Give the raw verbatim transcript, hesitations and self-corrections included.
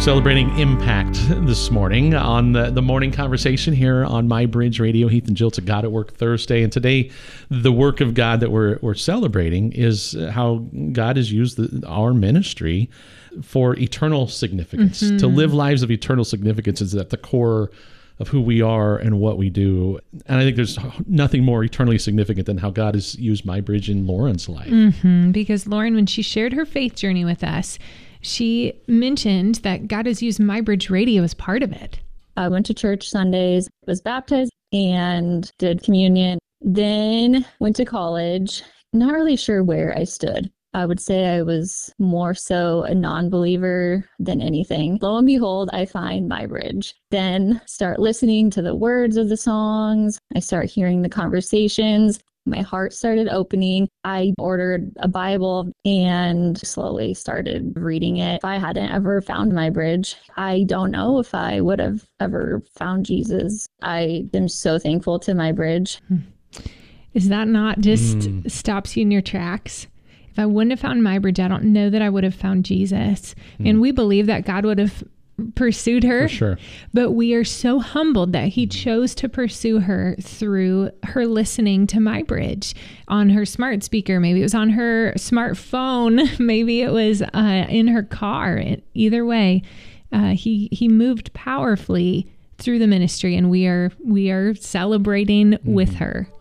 Celebrating Impact this morning on the, the morning conversation here on My Bridge Radio. Heath and Jill, to God at Work Thursday. And today, the work of God that we're we're celebrating is how God has used the, our ministry for eternal significance. Mm-hmm. To live lives of eternal significance is at the core of who we are and what we do. And I think there's nothing more eternally significant than how God has used My Bridge in Lauren's life. Mm-hmm. Because Lauren, when she shared her faith journey with us, she mentioned that God has used My Bridge Radio as part of it. I went to church Sundays, was baptized, and did communion. Then went to college. Not really sure where I stood. I would say I was more so a non-believer than anything. Lo and behold, I find My Bridge. Then start listening to the words of the songs. I start hearing the conversations. My heart started opening. I ordered a Bible and slowly started reading it. If I hadn't ever found My Bridge, I don't know if I would have ever found Jesus. I am so thankful to My Bridge. Is that not just Mm. stops you in your tracks? If I wouldn't have found My Bridge, I don't know that I would have found Jesus. Mm. And we believe that God would have pursued her. For sure. But we are so humbled that he chose to pursue her through her listening to My Bridge on her smart speaker. Maybe it was on her smartphone. Maybe it was uh, in her car. Either way, uh, he he moved powerfully through the ministry, and we are we are celebrating mm. with her.